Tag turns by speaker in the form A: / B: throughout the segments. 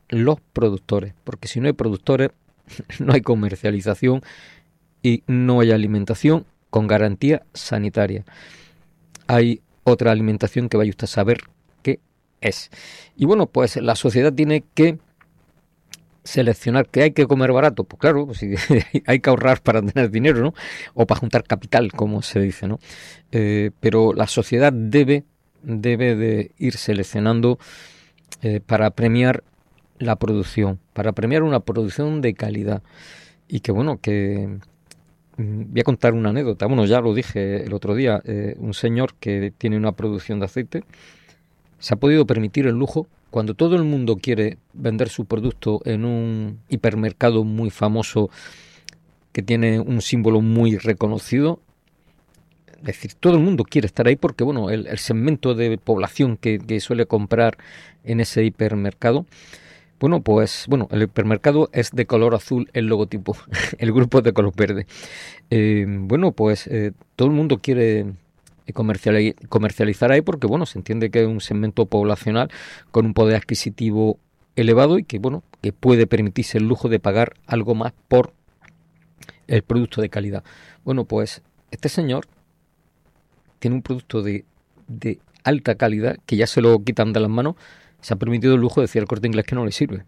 A: los productores, porque si no hay productores no hay comercialización y no hay alimentación con garantía sanitaria. Hay otra alimentación que vaya usted a saber qué es. Y bueno, pues la sociedad tiene que seleccionar. ¿Que hay que comer barato? Pues claro, pues sí, hay que ahorrar para tener dinero, ¿no? O para juntar capital, como se dice, ¿no? Pero la sociedad debe de ir seleccionando para premiar la producción, para premiar una producción de calidad. Y que bueno, que voy a contar una anécdota. Bueno, ya lo dije el otro día, un señor que tiene una producción de aceite se ha podido permitir el lujo, cuando todo el mundo quiere vender su producto en un hipermercado muy famoso que tiene un símbolo muy reconocido. Es decir, todo el mundo quiere estar ahí porque bueno, el segmento de población que suele comprar en ese hipermercado, bueno, pues bueno, el hipermercado es de color azul el logotipo, el grupo es de color verde. Bueno, pues todo el mundo quiere comercializar ahí porque bueno, se entiende que es un segmento poblacional con un poder adquisitivo elevado y que bueno, que puede permitirse el lujo de pagar algo más por el producto de calidad. Bueno, pues este señor tiene un producto de alta calidad que ya se lo quitan de las manos. Se ha permitido el lujo de decir al Corte Inglés que no le sirve.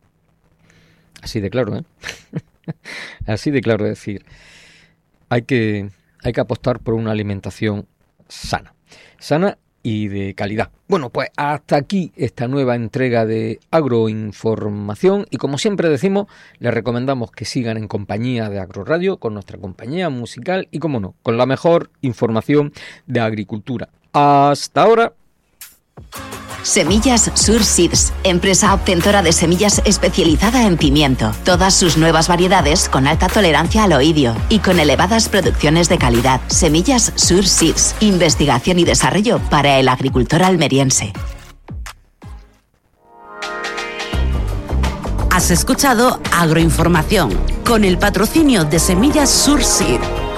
A: Así de claro, ¿eh? Así de claro, es decir, hay que apostar por una alimentación sana y de calidad. Bueno, pues hasta aquí esta nueva entrega de Agroinformación y como siempre decimos, les recomendamos que sigan en compañía de Agroradio con nuestra compañía musical y como no, con la mejor información de agricultura. Hasta ahora.
B: Semillas Sur Seeds, empresa obtentora de semillas especializada en pimiento. Todas sus nuevas variedades con alta tolerancia al oidio y con elevadas producciones de calidad. Semillas Sur Seeds, investigación y desarrollo para el agricultor almeriense.
C: Has escuchado Agroinformación con el patrocinio de Semillas Sur Seeds.